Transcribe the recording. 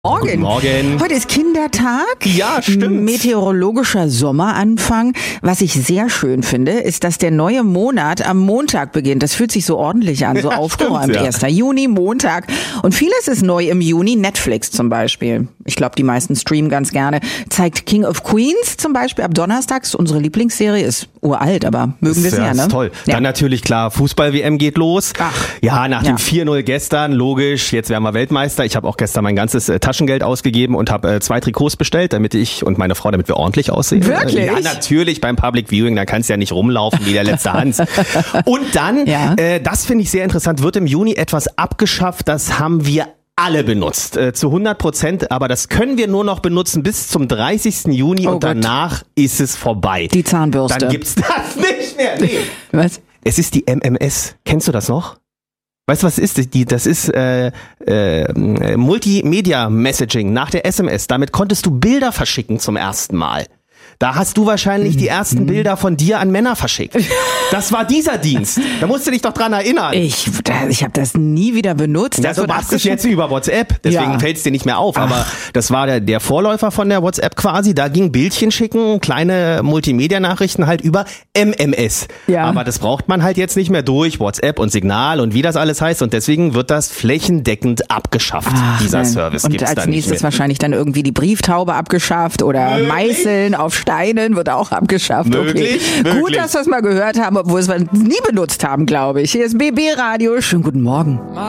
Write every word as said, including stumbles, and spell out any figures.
Morgen. Guten Morgen. Heute ist Kindertag. Ja, stimmt. Meteorologischer Sommeranfang. Was ich sehr schön finde, ist, dass der neue Monat am Montag beginnt. Das fühlt sich so ordentlich an, so Ja, aufgeräumt. stimmt, ja. erster Juni, Montag. Und vieles ist neu im Juni. Netflix zum Beispiel. Ich glaube, die meisten streamen ganz gerne. Zeigt King of Queens zum Beispiel ab Donnerstags. Unsere Lieblingsserie ist uralt, aber mögen wir Das ist, sehr, ja, ne? ist toll. Ja. Dann natürlich klar, Fußball-W M geht los. Ach. Ja, nach Ja. dem vier null gestern, logisch, jetzt werden wir Weltmeister. Ich habe auch gestern mein ganzes äh, Taschengeld ausgegeben und habe äh, zwei Trikots bestellt, damit ich und meine Frau, damit wir ordentlich aussehen. Wirklich? Äh, ja, natürlich beim Public Viewing, da kannst du ja nicht rumlaufen wie der letzte Hans. Und dann, Ja. äh, das finde ich sehr interessant, wird im Juni etwas abgeschafft, das haben wir alle benutzt, äh, zu hundert Prozent, aber das können wir nur noch benutzen bis zum dreißigsten Juni Oh und Gott. danach ist es vorbei. Die Zahnbürste. Dann gibt's das nicht mehr. Nee. Was? Es ist die M M S. Kennst du das noch? Weißt du, was ist die? Das ist äh, äh, Multimedia Messaging nach der S M S. Damit konntest du Bilder verschicken zum ersten Mal. Da hast du wahrscheinlich die ersten Bilder von dir an Männer verschickt. Das war dieser Dienst. Da musst du dich doch dran erinnern. Ich, da- ich habe das nie wieder benutzt. Ja, Das du wird machst es abgeschafft. jetzt über WhatsApp, deswegen Ja. fällt es dir nicht mehr auf. Aber das war der, der Vorläufer von der WhatsApp quasi. Da ging Bildchen schicken, kleine Multimedia-Nachrichten halt über M M S. Ja. Aber das braucht man halt jetzt nicht mehr durch WhatsApp und Signal und wie das alles heißt. Und deswegen wird das flächendeckend abgeschafft. Ach, Dieser nein. Service Und gibt's als da nicht nächstes mehr. wahrscheinlich dann irgendwie die Brieftaube abgeschafft oder Möglich. Meißeln auf Steinen wird auch abgeschafft. Möglich, okay. Gut, möglich. dass wir es mal gehört haben, obwohl wir es nie benutzt haben, glaube ich. Hier ist B B Radio. Schönen guten Morgen.